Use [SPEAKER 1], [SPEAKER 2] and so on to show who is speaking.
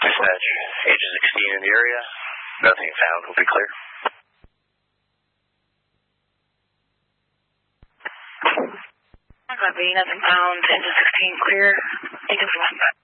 [SPEAKER 1] Dispatch, Agent 16 in the area. Nothing found. Will be clear.
[SPEAKER 2] Copy. Nothing found. Agent 16 clear. Agent 1.